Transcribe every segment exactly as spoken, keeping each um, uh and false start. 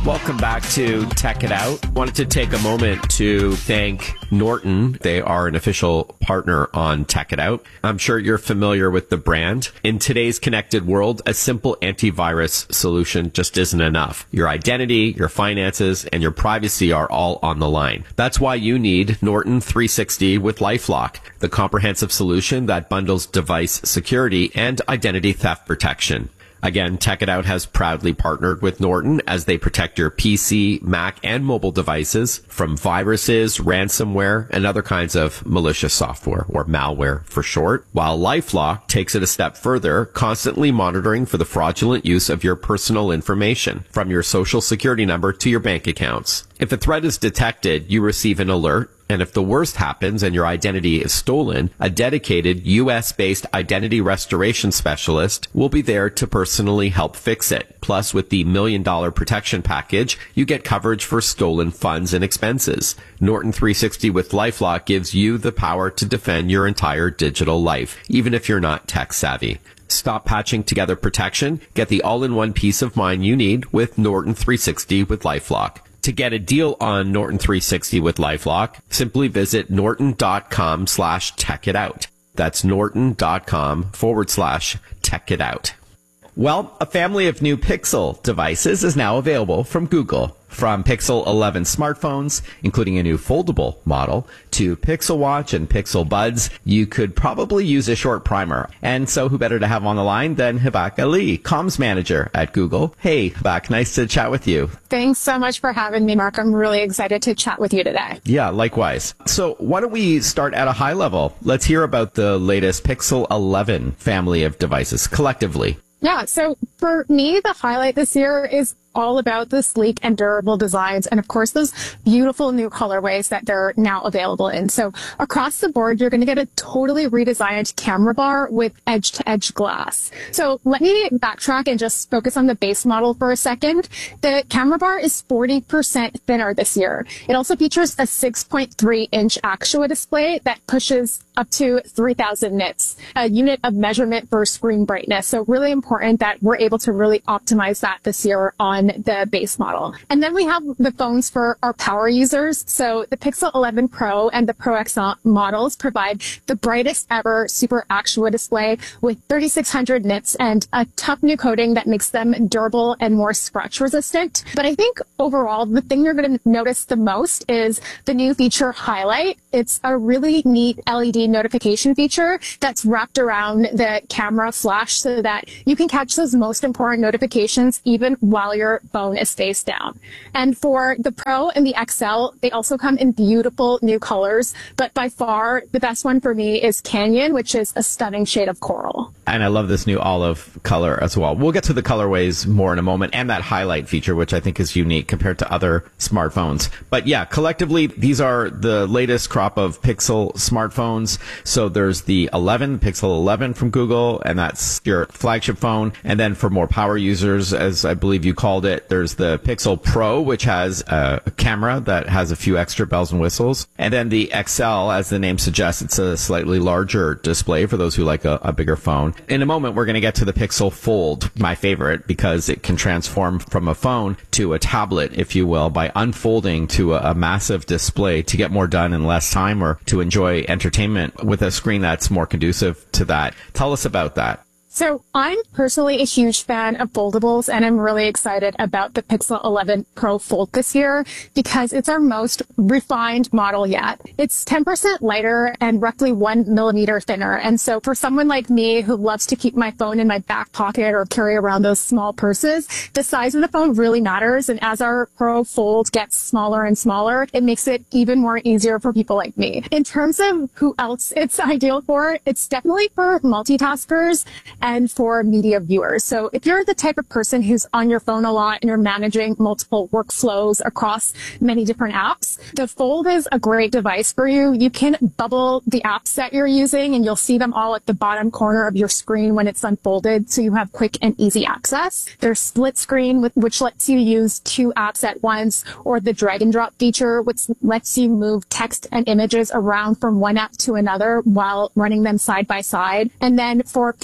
Welcome back to Tech It Out. Wanted to take a moment to thank Norton. They are an official partner on Tech It Out. I'm sure you're familiar with the brand. In today's connected world, a simple antivirus solution just isn't enough. Your identity, your finances, and your privacy are all on the line. That's why you need Norton three sixty with LifeLock, the comprehensive solution that bundles device security and identity theft protection. Again, Tech It Out has proudly partnered with Norton as they protect your P C, Mac, and mobile devices from viruses, ransomware, and other kinds of malicious software, or malware for short, while LifeLock takes it a step further, constantly monitoring for the fraudulent use of your personal information, from your social security number to your bank accounts. If a threat is detected, you receive an alert. And if the worst happens and your identity is stolen, a dedicated U S-based identity restoration specialist will be there to personally help fix it. Plus, with the million dollar protection package, you get coverage for stolen funds and expenses. Norton three sixty with LifeLock gives you the power to defend your entire digital life, even if you're not tech savvy. Stop patching together protection. Get the all-in-one peace of mind you need with Norton three sixty with LifeLock. To get a deal on Norton three sixty with LifeLock, simply visit norton.com slash tech it out. That's norton.com forward slash tech it out. Well, a family of new Pixel devices is now available from Google. From Pixel eleven smartphones, including a new foldable model, to Pixel Watch and Pixel Buds, you could probably use a short primer. And so who better to have on the line than Hibak Ali, comms manager at Google. Hey, Hibak, nice to chat with you. Thanks so much for having me, Mark. I'm really excited to chat with you today. Yeah, likewise. So why don't we start at a high level? Let's hear about the latest Pixel eleven family of devices collectively. Yeah, so for me, the highlight this year is all about the sleek and durable designs and, of course, those beautiful new colorways that they're now available in. So across the board, you're going to get a totally redesigned camera bar with edge-to-edge glass. So let me backtrack and just focus on the base model for a second. The camera bar is forty percent thinner this year. It also features a six point three inch Actua display that pushes up to three thousand nits, a unit of measurement for screen brightness. So really important that we're able to really optimize that this year on the base model. And then we have the phones for our power users. So the Pixel eleven Pro and the Pro X L models provide the brightest ever Super Actua display with thirty-six hundred nits and a tough new coating that makes them durable and more scratch resistant. But I think overall, the thing you're going to notice the most is the new feature Highlight. It's a really neat L E D notification feature that's wrapped around the camera flash so that you can catch those most important notifications even while your phone is face down. And for the Pro and the X L, they also come in beautiful new colors, but by far the best one for me is Canyon, which is a stunning shade of coral. And I love this new olive color as well. We'll get to the colorways more in a moment, and that highlight feature, which I think is unique compared to other smartphones. But yeah, collectively, these are the latest crop of Pixel smartphones. So there's the eleven, Pixel eleven from Google, and that's your flagship phone. And then for more power users, as I believe you called it, there's the Pixel Pro, which has a camera that has a few extra bells and whistles. And then the X L, as the name suggests, it's a slightly larger display for those who like a, a bigger phone. In a moment, we're going to get to the Pixel Fold, my favorite, because it can transform from a phone to a tablet, if you will, by unfolding to a, a massive display to get more done in less time or to enjoy entertainment with a screen that's more conducive to that. Tell us about that. So I'm personally a huge fan of foldables, and I'm really excited about the Pixel eleven Pro Fold this year because it's our most refined model yet. It's ten percent lighter and roughly one millimeter thinner. And so for someone like me who loves to keep my phone in my back pocket or carry around those small purses, the size of the phone really matters. And as our Pro Fold gets smaller and smaller, it makes it even more easier for people like me. In terms of who else it's ideal for, it's definitely for multitaskers and for media viewers. So if you're the type of person who's on your phone a lot and you're managing multiple workflows across many different apps, the Fold is a great device for you. You can bubble the apps that you're using and you'll see them all at the bottom corner of your screen when it's unfolded, so you have quick and easy access. There's split screen, which lets you use two apps at once, or the drag and drop feature, which lets you move text and images around from one app to another while running them side by side. And then for parents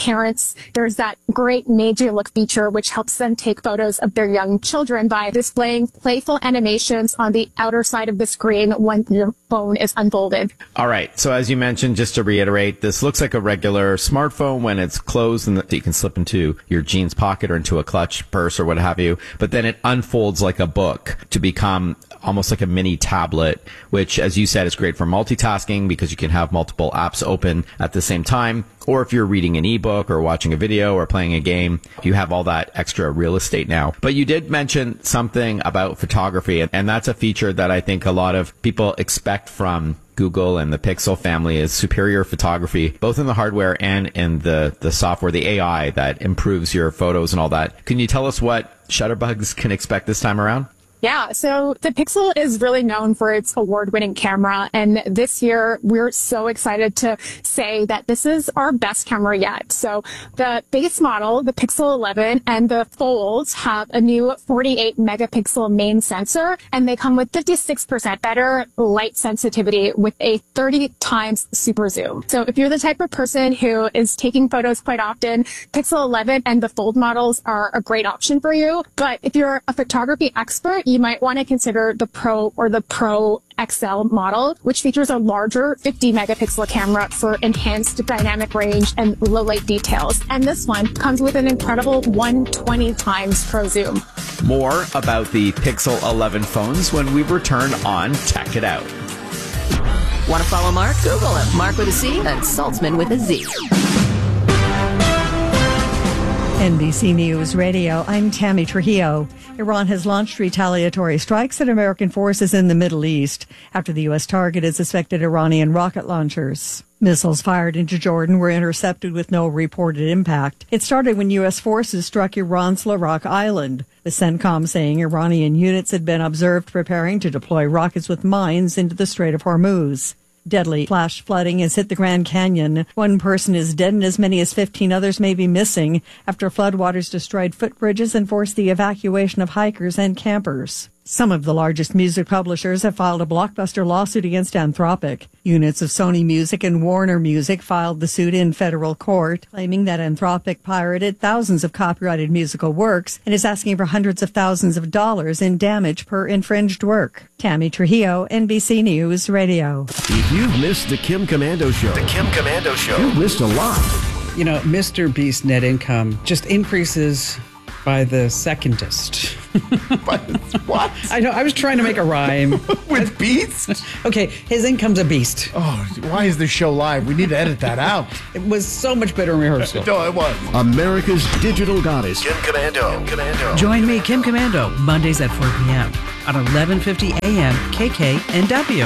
Plus, there's that great Made You Look feature, which helps them take photos of their young children by displaying playful animations on the outer side of the screen when your phone is unfolded. All right. So as you mentioned, just to reiterate, this looks like a regular smartphone when it's closed and that you can slip into your jeans pocket or into a clutch purse or what have you. But then it unfolds like a book to become almost like a mini tablet, which, as you said, is great for multitasking because you can have multiple apps open at the same time. Or if you're reading an ebook or watching a video or playing a game, you have all that extra real estate now. But you did mention something about photography, and that's a feature that I think a lot of people expect from Google and the Pixel family is superior photography, both in the hardware and in the, the software, the A I that improves your photos and all that. Can you tell us what Shutterbugs can expect this time around? Yeah, so the Pixel is really known for its award-winning camera, and this year we're so excited to say that this is our best camera yet. So the base model, the Pixel eleven, and the Folds have a new forty-eight megapixel main sensor, and they come with fifty-six percent better light sensitivity with a thirty times super zoom. So if you're the type of person who is taking photos quite often, Pixel eleven and the Fold models are a great option for you. But if you're a photography expert, you might want to consider the Pro or the Pro X L model, which features a larger fifty megapixel camera for enhanced dynamic range and low light details. And this one comes with an incredible one hundred twenty times Pro Zoom. More about the Pixel eleven phones when we return on Tech It Out. Want to follow Mark? Google him. Mark with a C and Saltzman with a Z. N B C News Radio, I'm Tammy Trujillo. Iran has launched retaliatory strikes at American forces in the Middle East after the U S targeted suspected Iranian rocket launchers. Missiles fired into Jordan were intercepted with no reported impact. It started when U S forces struck Iran's Larak Island, with CENTCOM saying Iranian units had been observed preparing to deploy rockets with mines into the Strait of Hormuz. Deadly flash flooding has hit the Grand Canyon. One person is dead and as many as fifteen others may be missing after floodwaters destroyed footbridges and forced the evacuation of hikers and campers. Some of the largest music publishers have filed a blockbuster lawsuit against Anthropic. Units of Sony Music and Warner Music filed the suit in federal court, claiming that Anthropic pirated thousands of copyrighted musical works and is asking for hundreds of thousands of dollars in damage per infringed work. Tammy Trujillo, N B C News Radio. If you've missed the Kim Komando Show, The Kim Komando Show, you've missed a lot. You know, Mister Beast's net income just increases by the secondest. But what? I know, I was trying to make a rhyme. With beast? Okay, his income's a beast. Oh, why is this show live? We need to edit that out. It was so much better in rehearsal. No, it was. America's digital goddess. Kim Komando. Kim Komando. Join me, Kim Komando, Mondays at four p.m. on eleven fifty a.m. K K N W.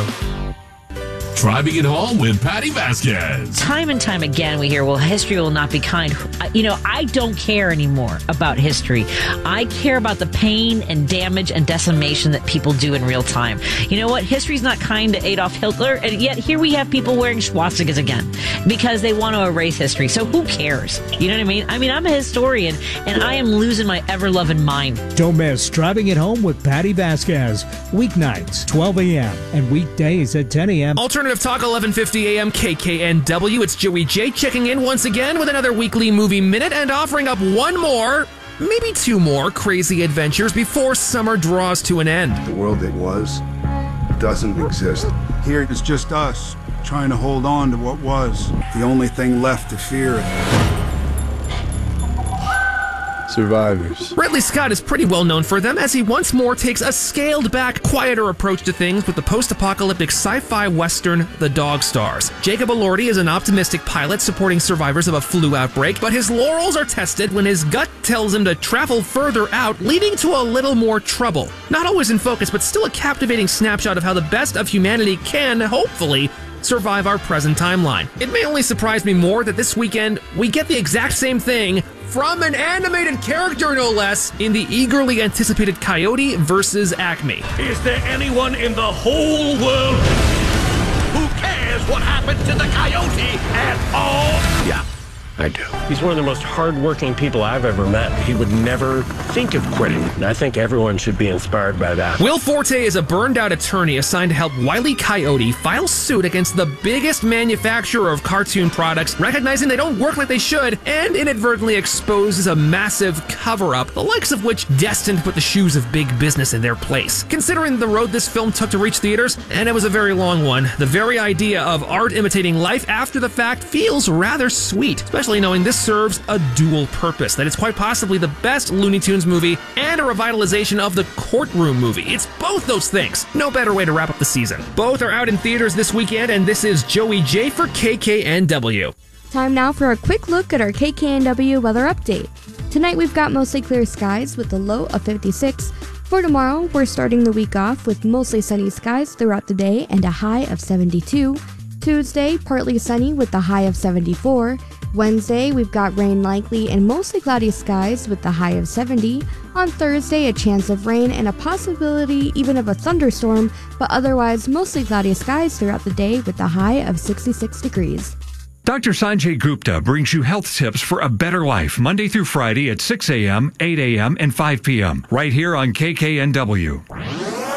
Driving it home with Patty Vasquez. Time and time again, we hear, well, history will not be kind. You know, I don't care anymore about history. I care about the pain and damage and decimation that people do in real time. You know what? History's not kind to Adolf Hitler, and yet here we have people wearing swastikas again because they want to erase history. So who cares? You know what I mean? I mean, I'm a historian, and I am losing my ever-loving mind. Don't miss Driving It Home with Patty Vasquez. Weeknights, twelve a.m. and weekdays at ten a.m. Alternative Talk, eleven fifty a.m. K K N W. It's Joey J checking in once again with another weekly movie minute and offering up one more, maybe two more crazy adventures before summer draws to an end. The world that was doesn't exist. Here it's just us trying to hold on to what was. The only thing left to fear. Survivors. Ridley Scott is pretty well known for them as he once more takes a scaled-back, quieter approach to things with the post-apocalyptic sci-fi western The Dog Stars. Jacob Elordi is an optimistic pilot supporting survivors of a flu outbreak, but his laurels are tested when his gut tells him to travel further out, leading to a little more trouble. Not always in focus, but still a captivating snapshot of how the best of humanity can, hopefully, survive our present timeline. It may only surprise me more that this weekend we get the exact same thing from an animated character, no less, in the eagerly anticipated Coyote versus Acme. Is there anyone in the whole world who cares what happened to the Coyote at all? Yeah. I do. He's one of the most hardworking people I've ever met. He would never think of quitting. And I think everyone should be inspired by that. Will Forte is a burned-out attorney assigned to help Wile E. Coyote file suit against the biggest manufacturer of cartoon products, recognizing they don't work like they should, and inadvertently exposes a massive cover-up, the likes of which destined to put the shoes of big business in their place. Considering the road this film took to reach theaters, and it was a very long one, the very idea of art imitating life after the fact feels rather sweet, especially knowing this serves a dual purpose, that it's quite possibly the best Looney Tunes movie and a revitalization of the Courtroom movie. It's both those things. No better way to wrap up the season. Both are out in theaters this weekend, and this is Joey J for K K N W. Time now for a quick look at our K K N W weather update. Tonight we've got mostly clear skies with a low of fifty-six. For tomorrow, we're starting the week off with mostly sunny skies throughout the day and a high of seventy-two. Tuesday, partly sunny with the high of seventy-four. Wednesday, we've got rain likely and mostly cloudy skies with the high of seventy. On Thursday, a chance of rain and a possibility even of a thunderstorm, but otherwise mostly cloudy skies throughout the day with the high of sixty-six degrees. Doctor Sanjay Gupta brings you health tips for a better life Monday through Friday at six a.m., eight a.m., and five p.m. right here on K K N W.